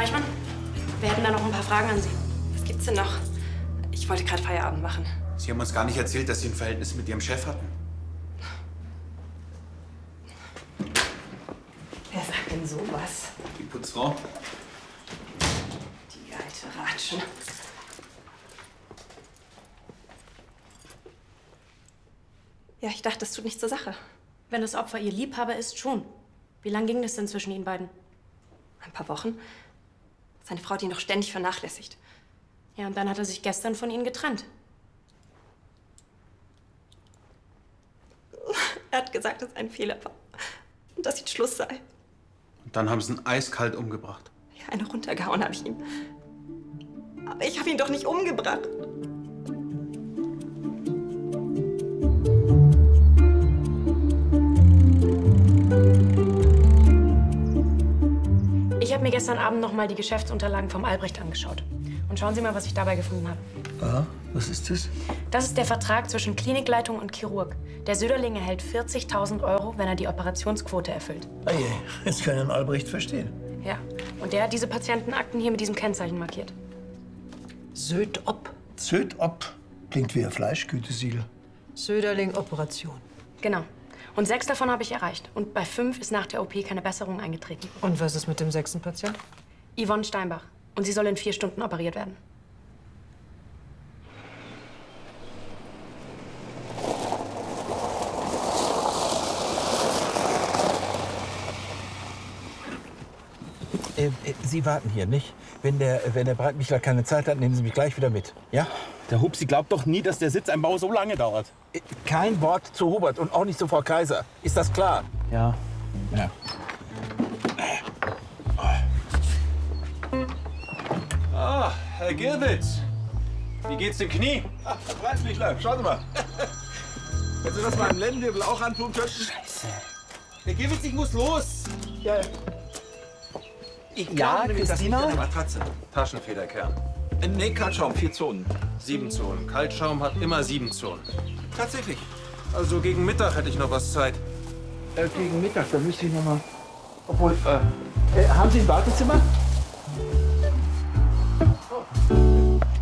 Deichmann, wir hätten da noch ein paar Fragen an Sie. Was gibt's denn noch? Ich wollte gerade Feierabend machen. Sie haben uns gar nicht erzählt, dass Sie ein Verhältnis mit Ihrem Chef hatten. Wer sagt denn sowas? Die Putzfrau? Die alte Ratschen. Ja, ich dachte, das tut nichts zur Sache. Wenn das Opfer Ihr Liebhaber ist, schon. Wie lange ging das denn zwischen Ihnen beiden? Ein paar Wochen. Seine Frau hat ihn doch ständig vernachlässigt. Ja, und dann hat er sich gestern von Ihnen getrennt. Er hat gesagt, dass es ein Fehler war. Und dass jetzt Schluss sei. Und dann haben Sie ihn eiskalt umgebracht. Ja, eine runtergehauen habe ich ihm. Aber ich habe ihn doch nicht umgebracht. Ich habe mir gestern Abend noch mal die Geschäftsunterlagen vom Albrecht angeschaut. Und schauen Sie mal, was ich dabei gefunden habe. Aha, was ist das? Das ist der Vertrag zwischen Klinikleitung und Chirurg. Der Söderling erhält 40.000 €, wenn er die Operationsquote erfüllt. Ah je, jetzt kann ich den Albrecht verstehen. Ja, und der hat diese Patientenakten hier mit diesem Kennzeichen markiert. Söd-Op. Söd-Op klingt wie ein Fleischgütesiegel. Söderling Operation. Genau. Und 6 davon habe ich erreicht. Und bei 5 ist nach der OP keine Besserung eingetreten. Und was ist mit dem 6. Patient? Yvonne Steinbach. Und sie soll in 4 Stunden operiert werden. Sie warten hier, nicht? Wenn der Breitmichler keine Zeit hat, nehmen Sie mich gleich wieder mit. Ja? Der Hupsi glaubt doch nie, dass der Sitzeinbau so lange dauert. Kein Wort zu Hubert und auch nicht zu Frau Kaiser. Ist das klar? Ja. Ja. Ah, Herr Gierwitz. Wie geht's dem Knie? Ach, Herr Breitmichler, schauen Sie mal. Wenn Sie das mal im Lendenwirbel auch antun könnten. Scheiße. Herr Gierwitz, ich muss los. Ja. Ich Ja, nämlich, das liegt Christina? an der Matratze. Taschenfederkern. Nee, Kaltschaum, 4 Zonen. 7 Zonen. Kaltschaum hat immer 7 Zonen. Tatsächlich. Also gegen Mittag hätte ich noch was Zeit. Gegen Mittag, da müsste ich noch mal... Obwohl, haben Sie ein Wartezimmer?